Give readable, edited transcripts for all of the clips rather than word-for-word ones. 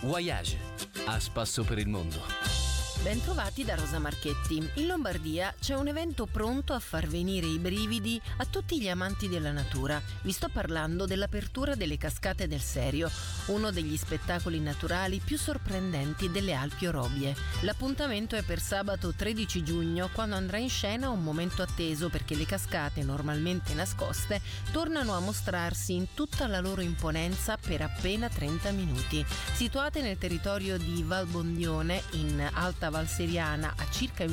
Voyage, a spasso per il mondo. Bentrovati da Rosa Marchetti. In Lombardia c'è un evento pronto a far venire i brividi a tutti gli amanti della natura. Vi sto parlando dell'apertura delle Cascate del Serio, uno degli spettacoli naturali più sorprendenti delle Alpi Orobie. L'appuntamento è per sabato 13 giugno, quando andrà in scena un momento atteso, perché le cascate, normalmente nascoste, tornano a mostrarsi in tutta la loro imponenza per appena 30 minuti. Situate nel territorio di Valbondione, in Alta Val Seriana, a circa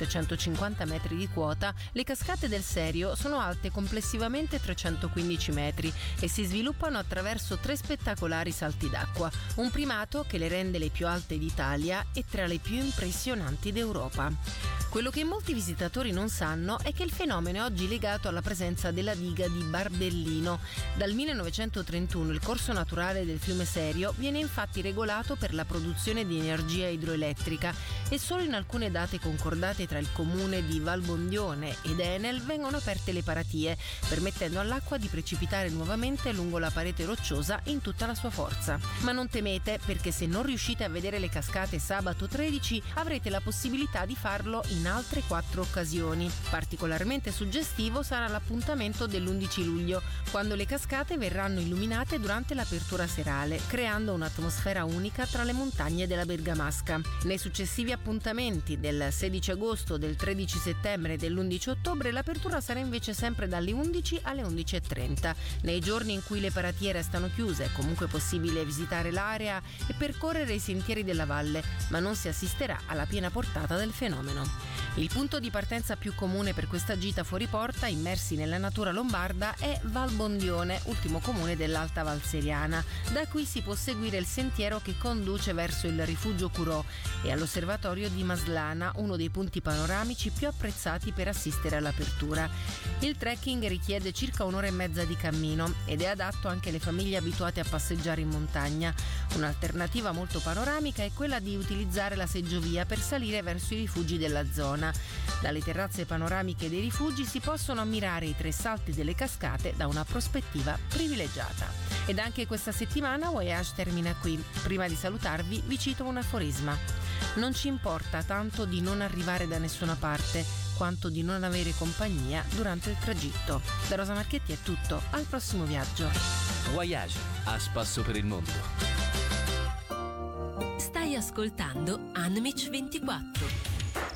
1750 metri di quota, le Cascate del Serio sono alte complessivamente 315 metri e si sviluppano attraverso 3 spettacolari salti d'acqua, un primato che le rende le più alte d'Italia e tra le più impressionanti d'Europa. Quello che molti visitatori non sanno è che il fenomeno è oggi legato alla presenza della diga di Barbellino. Dal 1931 il corso naturale del fiume Serio viene infatti regolato per la produzione di energia idroelettrica e solo in alcune date concordate tra il comune di Valbondione ed Enel vengono aperte le paratie, permettendo all'acqua di precipitare nuovamente lungo la parete rocciosa in tutta la sua forza. Ma non temete, perché se non riuscite a vedere le cascate sabato 13 avrete la possibilità di farlo in altre 4 occasioni. Particolarmente suggestivo sarà l'appuntamento dell'11 luglio, quando le cascate verranno illuminate durante l'apertura serale, creando un'atmosfera unica tra le montagne della Bergamasca. Nei successivi appuntamenti del 16 agosto, del 13 settembre e dell'11 ottobre l'apertura sarà invece sempre dalle 11 alle 11:30. Nei giorni in cui le paratie restano chiuse è comunque possibile visitare l'area e percorrere i sentieri della valle, ma non si assisterà alla piena portata del fenomeno. Il punto di partenza più comune per questa gita fuori porta, immersi nella natura lombarda, è Valbondione, ultimo comune dell'Alta Val Seriana. Da qui si può seguire il sentiero che conduce verso il rifugio Curò e all'osservatorio di Maslana, uno dei punti panoramici più apprezzati per assistere all'apertura. Il trekking richiede circa 1 ora e mezza di cammino ed è adatto anche alle famiglie abituate a passeggiare in montagna. Un'alternativa molto panoramica è quella di utilizzare la seggiovia per salire verso i rifugi della zona. Dalle terrazze panoramiche dei rifugi si possono ammirare i 3 salti delle cascate da una prospettiva privilegiata. Ed anche questa settimana Voyage termina qui. Prima di salutarvi vi cito un aforisma: non ci importa tanto di non arrivare da nessuna parte quanto di non avere compagnia durante il tragitto. Da Rosa Marchetti è tutto, al prossimo viaggio. Voyage, a spasso per il mondo. Stai ascoltando Anmich 24.